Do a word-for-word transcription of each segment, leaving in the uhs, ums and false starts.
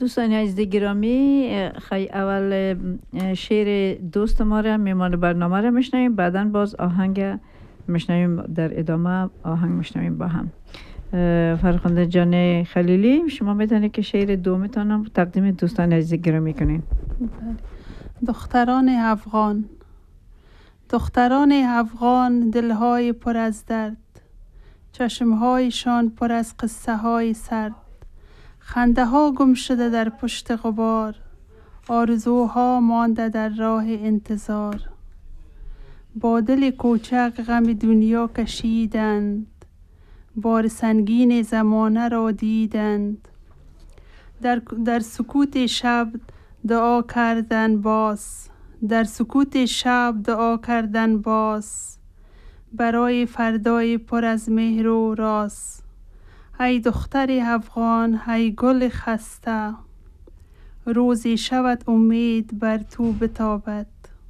دوستان عزیز گرامی، خیلی اول شعر دوست ما را میمان برنامه را میشنویم، بعدا باز آهنگ میشنویم، در ادامه آهنگ میشنویم با هم. فرخنده جان خلیلی، شما میتونید که شعر دومتان تقدیم دوستان عزیز گرامی کنین. دختران افغان. دختران افغان دلهای پر از درد، چشمهایشان پر از قصه های سرد، خنده ها گم شده در پشت غبار، آرزوها مانده در راه انتظار. با دل کوچک غم دنیا کشیدند، بار سنگین زمانه را دیدند. در, در سکوت شب دعا کردن باز، در سکوت شب دعا کردن باز، برای فردای پر از مهر و راز. ای دختر افغان، ای گل خسته، روزی شود امید بر تو بتابد.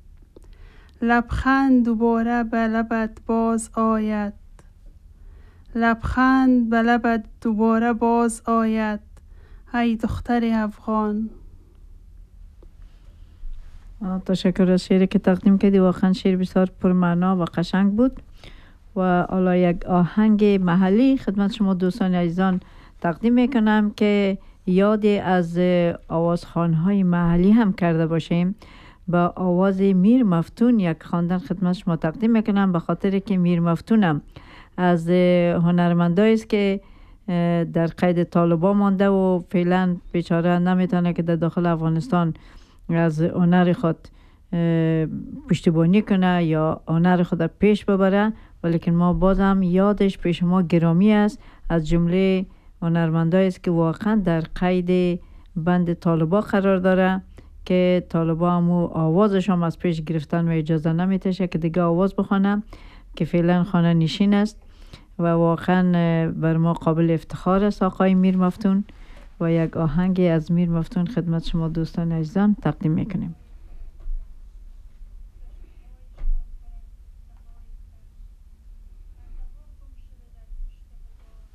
لبخند دوباره به لبت باز آید، لبخند به لبت دوباره باز آید، ای دختر افغان. تشکر از شعری که تقدیم کردی، واقعا شعر بسیار پرمعنا و قشنگ بود. و حالا یک آهنگ محلی خدمت شما دوستان عزیزان تقدیم میکنم که یاد از آوازخوان‌های محلی هم کرده باشیم. با آواز میر مفتون یک خواندن خدمت شما تقدیم میکنم، به خاطر که میر مفتونم از هنرمندایی است که در قید طالبان مانده و فعلا بیچاره نمیتونه که در داخل افغانستان از هنر خود پشتیبانی کنه یا هنر خود پیش ببره، ولیکن ما بازم یادش پیش ما گرامی است. از جمله هنرمندایی است که واقعا در قید بند طالبان قرار داره که طالبان همو آوازش هم از پیش گرفتن و اجازه نمیتشه که دیگه آواز بخونه، که فعلا خانه نشین است و واقعا بر ما قابل افتخار است آقای میر مفتون. و یک آهنگ از میر مفتون خدمت شما دوستان عزیزان تقدیم میکنیم.